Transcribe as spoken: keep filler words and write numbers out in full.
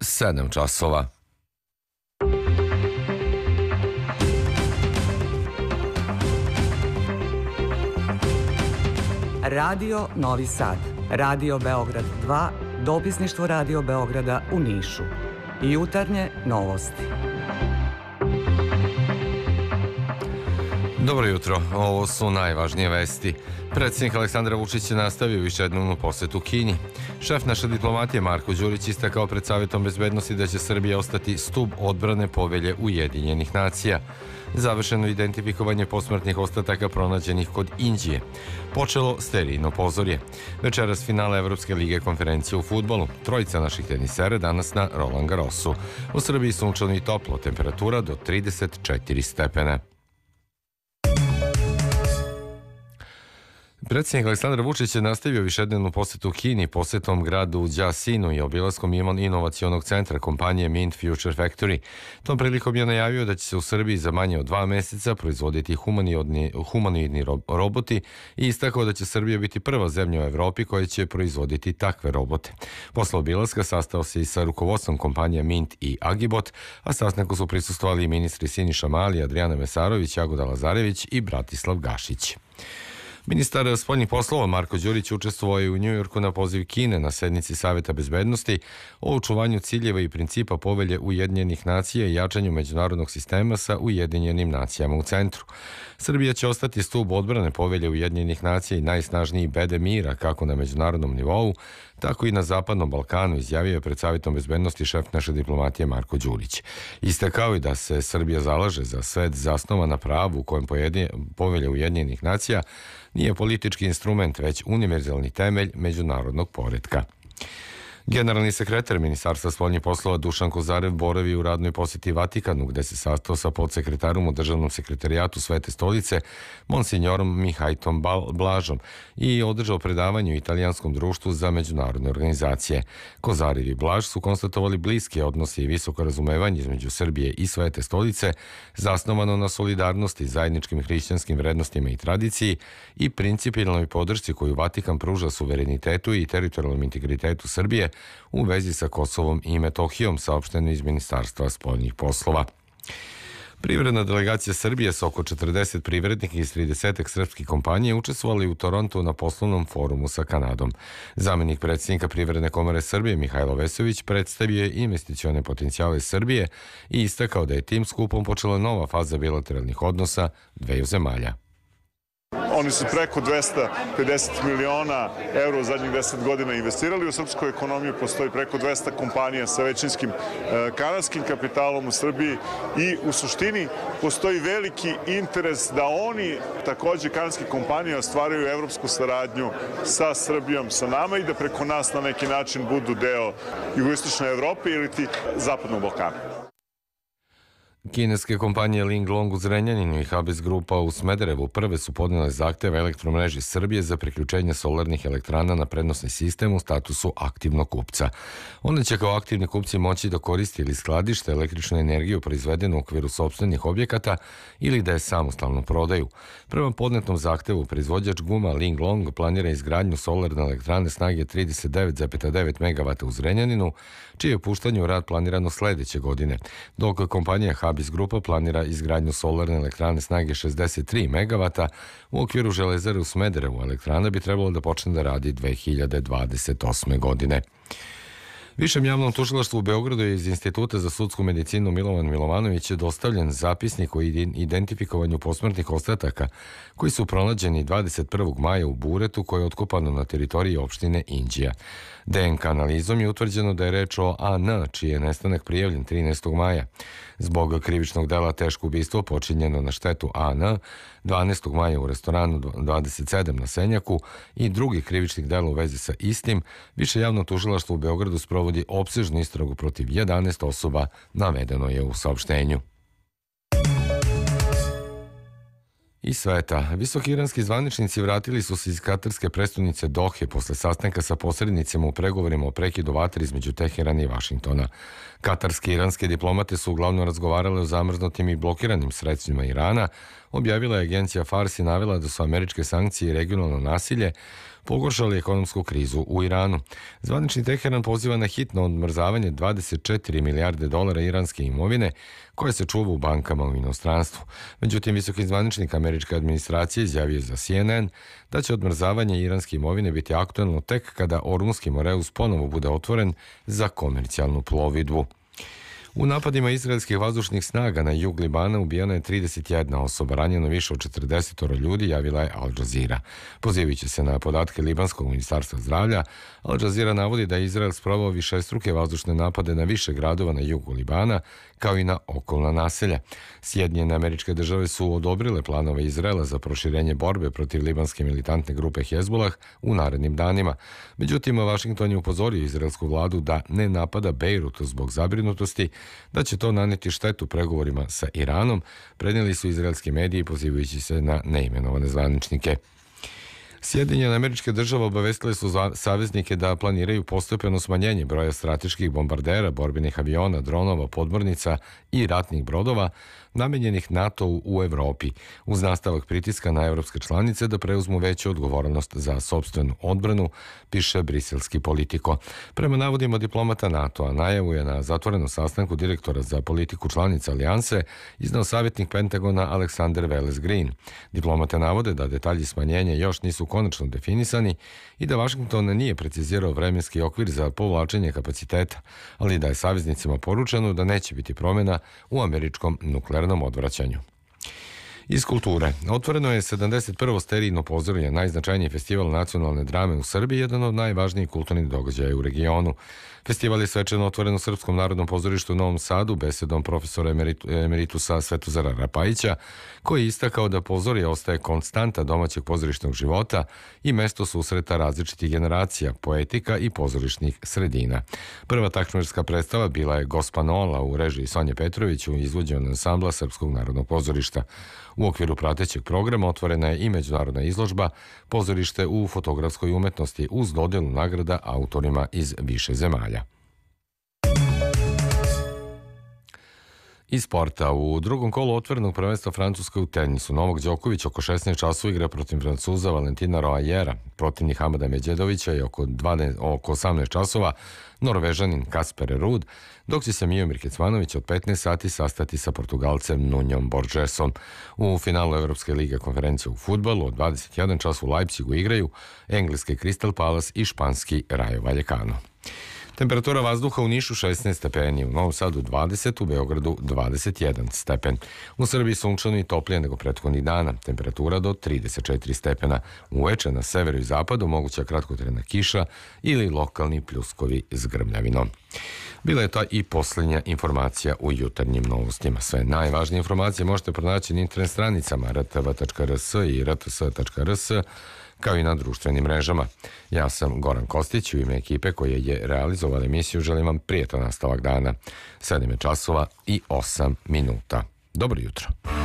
sedam časova. Radio Novi Sad, Radio Beograd dva, dopisništvo Radio Beograda u Nišu. Jutarnje novosti. Dobro jutro, ovo su najvažnije vesti. Predsjednik Aleksandar Vučić je nastavio višednevnu posetu Kini. Šef naše diplomatije Marko Đurić istakao pred Savjetom bezbednosti da će Srbija ostati stub odbrane povelje Ujedinjenih nacija. Završeno identifikovanje posmrtnih ostataka pronađenih kod Inđije. Počelo sterijno pozorje. Večeras finale Evropske lige konferencije u fudbalu. Trojica naših tenisera danas na Roland Garrosu. U Srbiji sunčano i toplo, temperatura do trideset četiri stepena. Predsjednik Aleksandar Vučić je nastavio višednevnu posetu Kini posetom gradu Đasinu i obilaskom inovacionog centra kompanije Mint Future Factory. Tom prilikom je najavio da će se u Srbiji za manje od dva meseca proizvoditi humanoidni, humanoidni roboti i istakao da će Srbija biti prva zemlja u Evropi koja će proizvoditi takve robote. Posle obilaska sastao se i sa rukovodstvom kompanije Mint i Agibot, a sastanku su prisustvovali i ministri Siniša Mali, Adrijana Mesarović, Jagoda Lazarević i Bratislav Gašić. Ministar spoljnih poslova Marko Đurić učestvovao je u Njujorku na poziv Kine na sednici Saveta bezbednosti o očuvanju ciljeva i principa povelje Ujedinjenih nacija i jačanju međunarodnog sistema sa Ujedinjenim nacijama u centru. Srbija će ostati stub odbrane povelje Ujedinjenih nacija i najsnažniji bede mira kako na međunarodnom nivou, tako i na Zapadnom Balkanu, izjavio je pred Savjetom bezbednosti šef naše diplomatije Marko Đurić. Istakao je da se Srbija zalaže za svet zasnovan na pravu u kojem povelja Ujedinjenih nacija nije politički instrument, već univerzalni temelj međunarodnog poretka. Generalni sekretar Ministarstva spoljnih poslova Dušan Kozarev boravi u radnoj posjeti Vatikanu, gde se sastao sa podsekretarom u Državnom sekretarijatu Svete stolice, monsignorom Mihajtom Blažom, i održao predavanje u Italijanskom društvu za međunarodne organizacije. Kozarev i Blaž su konstatovali bliske odnose i visoko razumevanje između Srbije i Svete stolice, zasnovano na solidarnosti, zajedničkim hrišćanskim vrednostima i tradiciji i principijelnoj podršci koju Vatikan pruža suverenitetu i teritorijalnom integritetu Srbije u vezi sa Kosovom i Metohijom, saopšteno iz Ministarstva spoljnih poslova. Privredna delegacija Srbije sa oko četrdeset privrednika iz trideset srpskih kompanija učestvovali u Torontu na poslovnom forumu sa Kanadom. Zamenik predsjednika Privredne komore Srbije Mihajlo Vesović predstavio je investicione potencijale Srbije i istakao da je tim skupom počela nova faza bilateralnih odnosa dveju zemalja. Oni su preko dvesta pedeset miliona eura u zadnjih deset godina investirali u srpsku ekonomiju. Postoji preko dvesta kompanija sa većinskim kanadskim kapitalom u Srbiji i u suštini postoji veliki interes da oni, takođe kanadske kompanije, ostvaruju evropsku saradnju sa Srbijom, sa nama, i da preko nas na neki način budu deo jugoistočne Evrope ili ti Zapadnog Balkana. Kineske kompanije Linglong u Zrenjaninu i Habis Grupa u Smederevu prve su podnijele zahteve Elektromreži Srbije za priključenje solarnih elektrana na prenosni sistem u statusu aktivnog kupca. One će kao aktivni kupci moći da koriste ili skladište električnu energiju proizvedenu u okviru sopstvenih objekata ili da je samostalno prodaju. Prema podnetom zahtevu proizvođač guma Linglong planira izgradnju solarne elektrane snage trideset devet zarez devet megavata u Zrenjaninu, čije je puštanje u rad planirano sledeće godine, dok kompanija Habis Grupa planira izgradnju solarne elektrane snage šezdeset tri megavata u okviru Železare u Smederevu. Elektrana bi trebalo da počne da radi dve hiljade dvadeset osme. godine. Višem javnom tužilaštvu u Beogradu je iz Instituta za sudsku medicinu Milovan Milovanović je dostavljen zapisnik o identifikovanju posmrtnih ostataka koji su pronađeni dvadeset prvog maja u buretu koje je otkopano na teritoriji opštine Inđija. D N K analizom je utvrđeno da je reč o A N, čiji je nestanak prijavljen trinaestog maja. Zbog krivičnog dela teško ubistvo počinjeno na štetu A N dvanaestog maja u restoranu dvadeset sedam na Senjaku i drugih krivičnih dela u vezi sa istim, više javno tužilaštvo u Beogradu sprovodi opsežnu istragu protiv jedanaest osoba, navedeno je u saopštenju. Iz sveta. Visoki iranski zvaničnici vratili su se iz katarske prestonice Dohe posle sastanka sa posrednicima u pregovorima o prekidu vatre između Teherana i Vašingtona. Katarske i iranske diplomate su uglavnom razgovarale o zamrznutim i blokiranim sredstvima Irana, objavila je agencija Fars i navela da su američke sankcije i regionalno nasilje pogoršali ekonomsku krizu u Iranu. Zvanični Teheran poziva na hitno odmrzavanje dvadeset četiri milijarde dolara iranske imovine koje se čuva u bankama u inostranstvu. Međutim, visoki zvaničnik američke administracije izjavio za C N N da će odmrzavanje iranske imovine biti aktuelno tek kada Ormunski Moreus ponovo bude otvoren za komercijalnu plovidbu. U napadima izraelskih vazdušnih snaga na jug Libana ubijena je trideset jedna osoba, ranjeno više od četrdeset ljudi, javila je Al Jazeera. Pozivajući se na podatke Libanskog ministarstva zdravlja, Al Jazeera navodi da je Izrael sproveo višestruke vazdušne napade na više gradova na jugu Libana, kao i na okolna naselja. Sjedinjene Američke Države su odobrile planove Izraela za proširenje borbe protiv libanske militantne grupe Hezbollah u narednim danima. Međutim, Vašington je upozorio izraelsku vladu da ne napada Bejrut zbog zabrinutosti da će to naneti štetu pregovorima sa Iranom, prenijeli su izraelski mediji pozivajući se na neimenovane zvaničnike. Sjedinjene Američke Države obavestile su saveznike da planiraju postepeno smanjenje broja strateških bombardera, borbenih aviona, dronova, podmornica i ratnih brodova namenjenih NATO-u u Evropi, uz nastavak pritiska na evropske članice da preuzmu veću odgovornost za sopstvenu odbranu, piše briselski Politico. Prema navodima diplomata NATO-a, najavu je na zatvorenom sastanku direktora za politiku članica Alijanse iznao savjetnik Pentagona Alexander Welles Green. Diplomate navode da detalji smanjenja još nisu konačno definisani i da Vašington nije precizirao vremenski okvir za povlačenje kapaciteta, ali da je saveznicima poručeno da neće biti promjena u američkom nuklearnom odvraćanju. Iz kulture. Otvoreno je sedamdeset prvo sterijno pozorje, najznačajniji festival nacionalne drame u Srbiji, jedan od najvažnijih kulturnih događaja u regionu. Festival je svečano otvoren u Srpskom narodnom pozorištu u Novom Sadu besedom profesora emeritusa Svetozara Rapajića, koji je istakao da pozorje ostaje konstanta domaćeg pozorišnog života i mesto susreta različitih generacija, poetika i pozorišnih sredina. Prva takmičarska predstava bila je Gospa Nola u režiji Sonje Petrović u izvođenju ansambla Srpskog narodnog pozorišta. U okviru pratećeg programa otvorena je i međunarodna izložba Pozorište u fotografskoj umetnosti uz dodjelu nagrada autorima iz više zemalja. Iz sporta. U drugom kolu otvorenog prvenstva Francuske u tenisu Novak Đoković oko šesnaest časova igra protiv Francuza Valentina Roajera. Protivnik Hamada Medjedovića je oko, dvanaest, oko osamnaest časova Norvežanin Kasper Ruud, dok će se Miomir Kecmanović od petnaest sati sastati sa Portugalcem Nunjom Borgesom. U finalu Evropske lige konferencije u fudbalu od dvadeset jedan čas u Leipzigu igraju engleski Crystal Palace i španski Rayo Vallecano. Temperatura vazduha u Nišu šesnaest stepeni, u Novom Sadu dvadeset, u Beogradu dvadeset jedan stepen. U Srbiji sunčano i toplije nego prethodnih dana, temperatura do trideset četiri stepena. Uveče na severu i zapadu moguća kratkotrajna kiša ili lokalni pljuskovi s grmljavinom. Bila je ta i posljednja informacija u jutarnjim novostima. Sve najvažnije informacije možete pronaći na internet stranicama r t v tačka r s i r t s tačka r s, kao i na društvenim mrežama. Ja sam Goran Kostić, u ime ekipe koje je realizovala emisiju želim vam prijetan nastavak dana. sedam je časova i osam minuta. Dobro jutro.